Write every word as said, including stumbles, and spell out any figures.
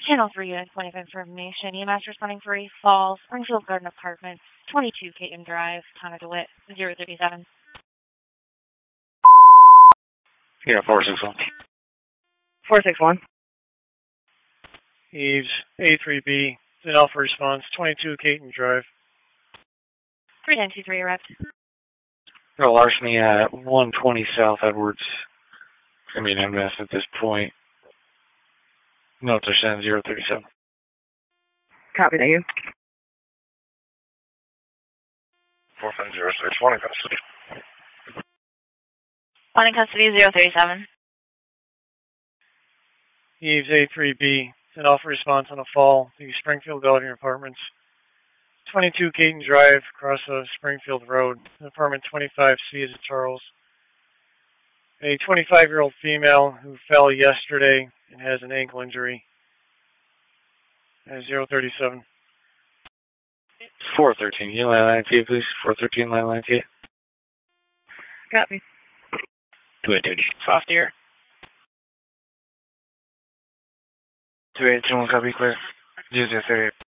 Channel three unit point of information. E M S responding for a Fall, Springfield Garden Apartments, twenty-two Caton Drive, Town of DeWitt, zero thirty-seven. Yeah, four six one. four six one. Eves, A three B, an Alpha response, twenty-two Caton Drive. three nine two three arrived. No, larceny at one twenty South Edwards. I mean, M S at this point. No, to send zero thirty-seven. Copy, thank you. four five zero six, one in custody. One in custody, zero thirty-seven. Eves, A three B, an Alpha response on a Fall, the Springfield Garden Apartments, twenty-two Caton Drive, across the Springfield Road, apartment twenty-five C is Charles. A twenty-five-year-old female who fell yesterday and has an ankle injury. Uh, zero thirty-seven. four thirteen, you line line T, please. four thirteen, line line T. Copy. two eight two, soft ear. two eight two one, copy, clear. zero zero thirty-eight.